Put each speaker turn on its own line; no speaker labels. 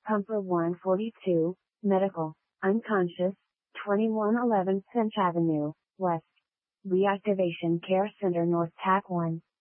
Pumper 142, Medical, unconscious, 2111 Finch Avenue, West. Reactivation Care Center North TAC 1.